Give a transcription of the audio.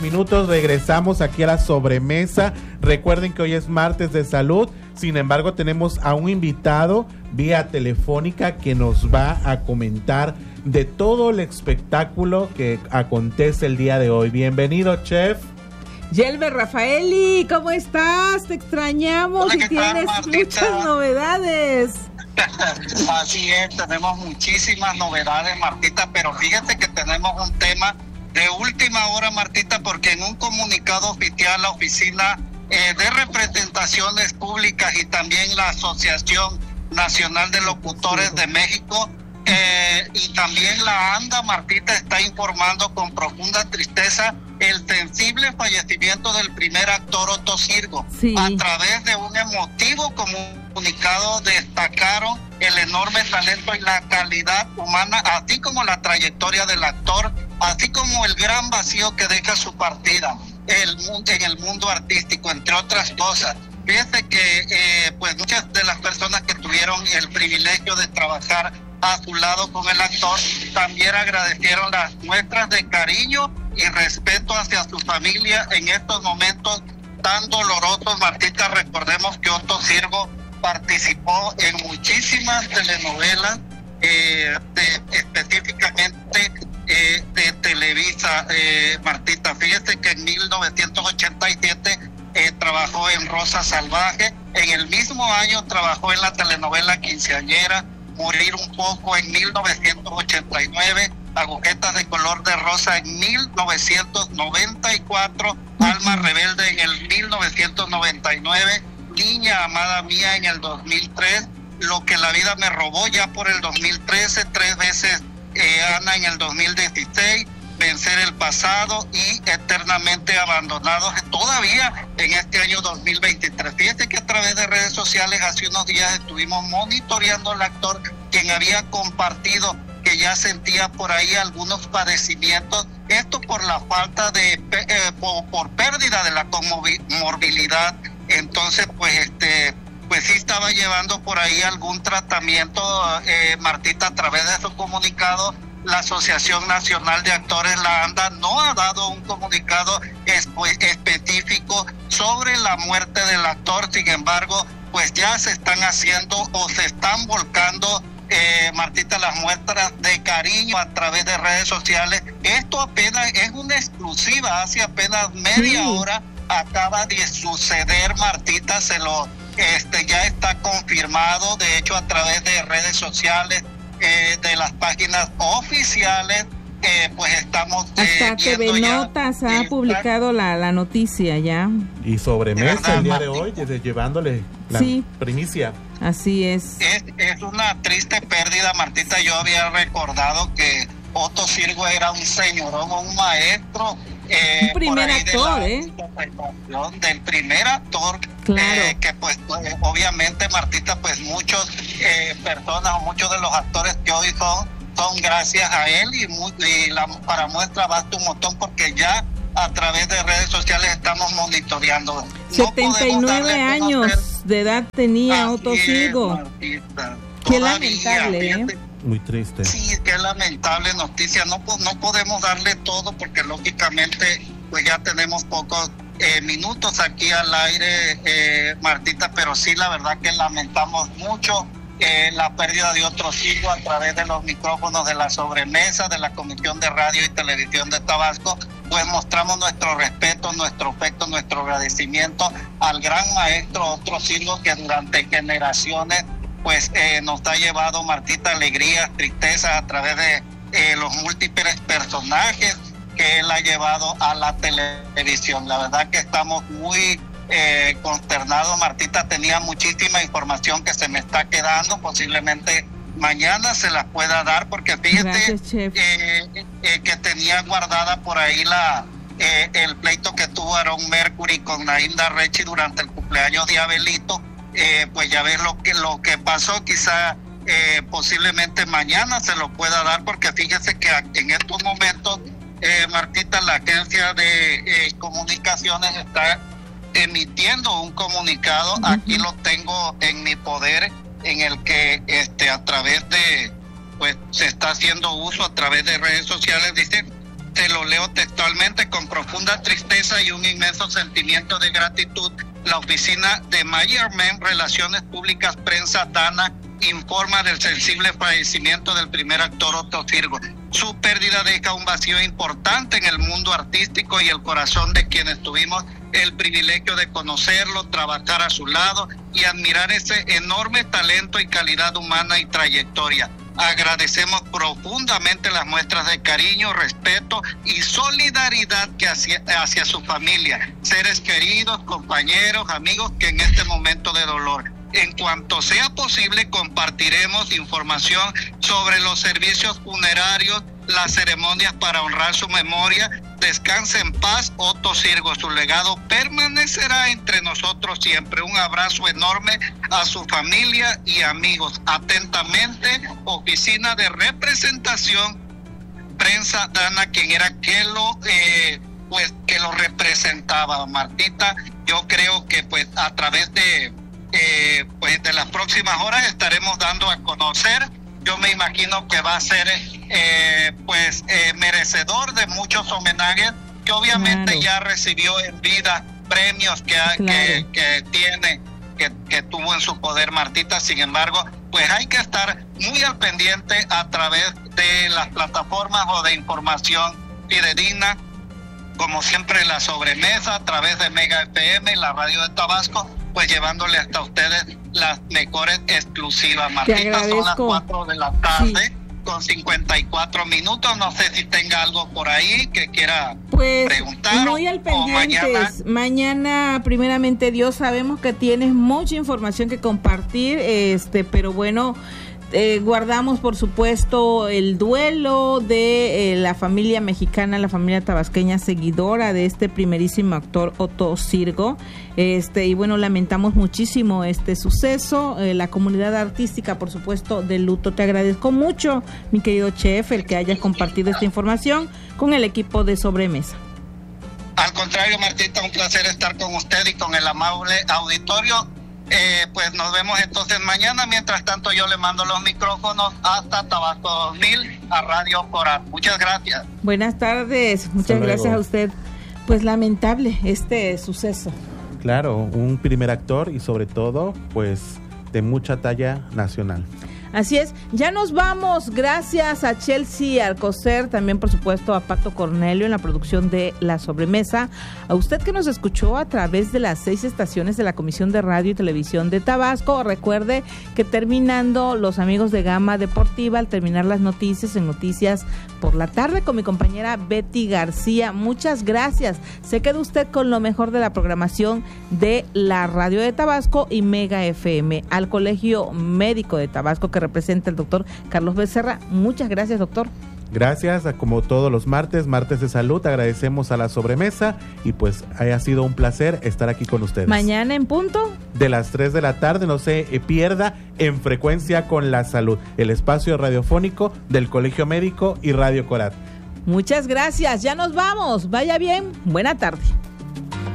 minutos regresamos aquí a la sobremesa. Recuerden que hoy es martes de salud. Sin embargo, tenemos a un invitado vía telefónica que nos va a comentar de todo el espectáculo que acontece el día de hoy. Bienvenido, chef. Yelber Rafaeli, ¿cómo estás? Te extrañamos. Hola, y tienes muchas novedades. Así es, tenemos muchísimas novedades, Martita, pero fíjate que tenemos un tema de última hora, Martita, porque en un comunicado oficial la Oficina de Representaciones Públicas y también la Asociación Nacional de Locutores de México y también la ANDA, Martita, está informando con profunda tristeza el sensible fallecimiento del primer actor Otto Sirgo. Sí. A través de un emotivo comunicado destacaron el enorme talento y la calidad humana, así como la trayectoria del actor, así como el gran vacío que deja su partida en el mundo artístico, entre otras cosas. Fíjese que pues muchas de las personas que tuvieron el privilegio de trabajar a su lado con el actor también agradecieron las muestras de cariño y respeto hacia su familia en estos momentos tan dolorosos. Martita, recordemos que Otto Sirgo participó en muchísimas telenovelas, específicamente de Televisa, Martita. Fíjese que en 1987 trabajó en Rosa Salvaje, en el mismo año trabajó en la telenovela Quinceañera, Morir un poco en 1989, Agujetas de color de rosa en 1994, Alma rebelde en el 1999, Niña amada mía en el 2003, Lo que la vida me robó ya por el 2013, 3 veces Ana en el 2016, Vencer el pasado y Eternamente abandonados todavía en este año 2023. Fíjate que a través de redes sociales hace unos días estuvimos monitoreando al actor, quien había compartido que ya sentía por ahí algunos padecimientos, esto por la falta de por pérdida de la comorbilidad. Entonces pues sí estaba llevando por ahí algún tratamiento, Martita. A través de su comunicado, la Asociación Nacional de Actores, la ANDA, no ha dado un comunicado específico sobre la muerte del actor. Sin embargo, pues ya se están haciendo o se están volcando, Martita, las muestras de cariño a través de redes sociales. Esto apenas es una exclusiva, hace apenas media hora acaba de suceder, Martita. Ya está confirmado, de hecho, a través de redes sociales, de las páginas oficiales, pues estamos hasta TV Notas ha publicado la noticia ya. Y sobremesa el día de hoy, llevándole la primicia. Así es. Es una triste pérdida, Martita. Yo había recordado que Otto Sirgo era un señorón, un maestro. Un primer actor, del primer actor, claro. Que pues obviamente, Martita, pues muchas personas o muchos de los actores que hoy son gracias a él, y para muestra basta un montón, porque ya a través de redes sociales estamos monitoreando. 79 años de edad tenía Otto Sirgo. Qué lamentable, fíjate, muy triste. Sí, qué lamentable noticia. No podemos darle todo porque lógicamente pues ya tenemos pocos minutos aquí al aire, Martita, pero sí, la verdad que lamentamos mucho la pérdida de Otto Sirgo. A través de los micrófonos de la sobremesa de la Comisión de Radio y Televisión de Tabasco, pues mostramos nuestro respeto, nuestro afecto, nuestro agradecimiento al gran maestro Otto Sirgo, que durante generaciones pues nos ha llevado, Martita, alegrías, tristezas a través de los múltiples personajes que él ha llevado a la televisión. La verdad que estamos muy consternados, Martita. Tenía muchísima información que se me está quedando, posiblemente mañana se las pueda dar, porque fíjate. Gracias, que tenía guardada por ahí el pleito que tuvo Aaron Mercury con Naim Darrechi durante el cumpleaños de Abelito. Pues ya ves lo que pasó. Quizá posiblemente mañana se lo pueda dar, porque fíjese que en estos momentos, Martita, la agencia de comunicaciones está emitiendo un comunicado. Aquí lo tengo en mi poder, en el que a través de pues se está haciendo uso a través de redes sociales. Dice: te lo leo textualmente: con profunda tristeza y un inmenso sentimiento de gratitud, la oficina de Mayerman, Relaciones Públicas, Prensa, Dana, informa del sensible fallecimiento del primer actor Otto Sirgo. Su pérdida deja un vacío importante en el mundo artístico y el corazón de quienes tuvimos el privilegio de conocerlo, trabajar a su lado y admirar ese enorme talento y calidad humana y trayectoria. Agradecemos profundamente las muestras de cariño, respeto y solidaridad que hacia su familia, seres queridos, compañeros, amigos que en este momento de dolor. En cuanto sea posible, compartiremos información sobre los servicios funerarios, las ceremonias para honrar su memoria. Descanse en paz, Otto Sirgo. Su legado permanecerá entre nosotros siempre. Un abrazo enorme a su familia y amigos. Atentamente, Oficina de Representación, Prensa, Dana, quien era que lo representaba. Martita, yo creo que pues a través de las próximas horas estaremos dando a conocer. Yo me imagino que va a ser merecedor de muchos homenajes, que obviamente ya recibió en vida premios que tuvo en su poder, Martita. Sin embargo, pues hay que estar muy al pendiente a través de las plataformas o de información fidedigna, como siempre La Sobremesa, a través de Mega FM, la radio de Tabasco, pues llevándole hasta ustedes las mejores exclusivas. Martita, son las 4 de la tarde, con 54 minutos. No sé si tenga algo por ahí que quiera preguntar. Muy al pendientes. Mañana, primeramente Dios, sabemos que tienes mucha información que compartir, pero bueno, guardamos por supuesto el duelo de la familia mexicana, la familia tabasqueña seguidora de este primerísimo actor Otto Sirgo, y bueno, lamentamos muchísimo este suceso. La comunidad artística, por supuesto, de luto. Te agradezco mucho, mi querido chef, el que hayas compartido esta información con el equipo de Sobremesa. Al contrario, Martita, un placer estar con usted y con el amable auditorio. Pues nos vemos entonces mañana. Mientras tanto, yo le mando los micrófonos hasta Tabasco 2000 a Radio Coral. Muchas gracias. Buenas tardes. Muchas gracias a usted. Pues lamentable este suceso. Claro, un primer actor y sobre todo, pues de mucha talla nacional. Así es, ya nos vamos. Gracias a Chelsea Alcocer, también por supuesto a Pato Cornelio en la producción de La Sobremesa. A usted que nos escuchó a través de las 6 estaciones de la Comisión de Radio y Televisión de Tabasco. Recuerde que terminando los amigos de Gama Deportiva, al terminar las noticias en Noticias por la Tarde con mi compañera Betty García. Muchas gracias. Se queda usted con lo mejor de la programación de la Radio de Tabasco y Mega FM. Al Colegio Médico de Tabasco, que representa el doctor Carlos Becerra. Muchas gracias, doctor. Gracias, como todos los martes de salud, agradecemos a La Sobremesa y pues haya sido un placer estar aquí con ustedes. Mañana en punto de las 3 de la tarde, no se pierda En Frecuencia con la Salud, el espacio radiofónico del Colegio Médico y Radio Corat. Muchas gracias, ya nos vamos, vaya bien, buena tarde.